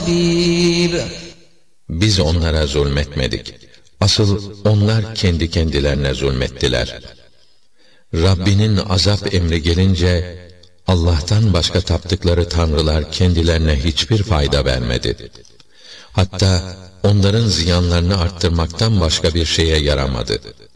خبير. Biz onlara zulmetmedik. Asıl onlar kendi kendilerine zulmettiler. Rabbinin azap emri gelince, Allah'tan başka taptıkları tanrılar kendilerine hiçbir fayda vermedi. Hatta onların ziyanlarını arttırmaktan başka bir şeye yaramadı.